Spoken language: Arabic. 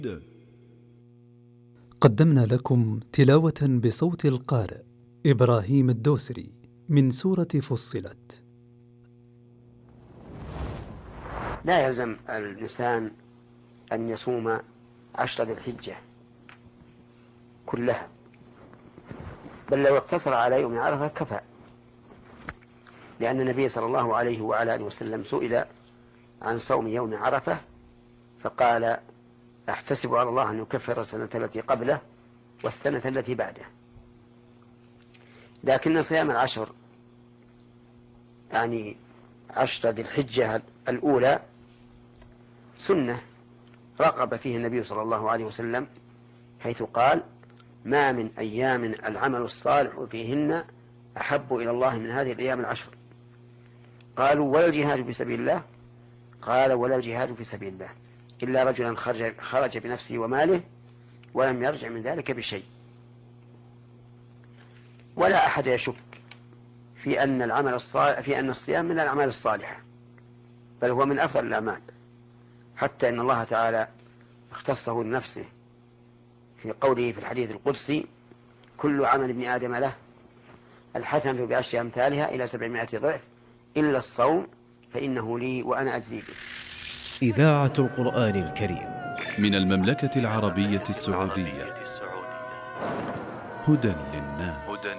قدمنا لكم تلاوة بصوت القارئ إبراهيم الدوسري من سورة فصلت. لا يلزم الإنسان أن يصوم 10 ذي الحجة كلها، بل لو اقتصر على يوم عرفة كفى، لأن النبي صلى الله عليه وعلى آله وسلم سئل عن صوم يوم عرفة فقال: أحتسب على الله أن يكفر السنة التي قبله والسنة التي بعده. لكن صيام 10 ذي الحجة الأولى سنة رغب فيه النبي صلى الله عليه وسلم، حيث قال: ما من أيام العمل الصالح فيهن أحب إلى الله من هذه الأيام 10. قالوا: ولا الجهاد في سبيل الله؟ قال: ولا الجهاد في سبيل الله إلا رجلا خرج بنفسه وماله ولم يرجع من ذلك بشيء. ولا أحد يشك في أن الصيام من الأعمال الصالحة، بل هو من أفضل الأعمال، حتى إن الله تعالى اختصه لنفسه في قوله في الحديث القدسي: كل عمل ابن آدم له الحسنة بعشر أمثالها إلى 700 ضعف إلا الصوم فإنه لي وأنا أجزي به. إذاعة القرآن الكريم من المملكة العربية السعودية. هدى للناس.